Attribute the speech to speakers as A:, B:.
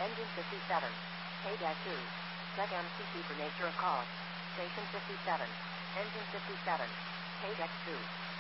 A: Engine 57. K-2. Check MCP for nature of call. Station 57. Engine 57. K-2.